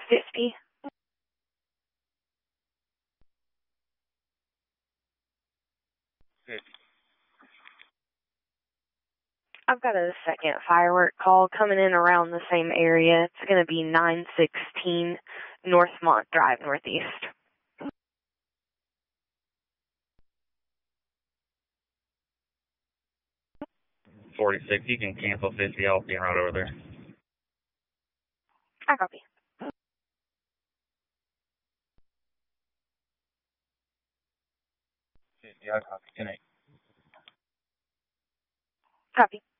50. I've got a second firework call coming in around the same area. It's going to be 916 Northmont Drive, Northeast. 46, you can cancel 50. I'll be right over there. I copy. Yeah, I copy. 10-8. Copy.